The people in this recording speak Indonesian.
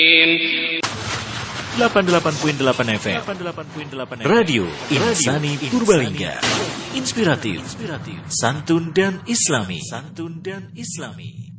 88.8 FM Radio Insani Purbalingga. Inspiratif, santun dan islami.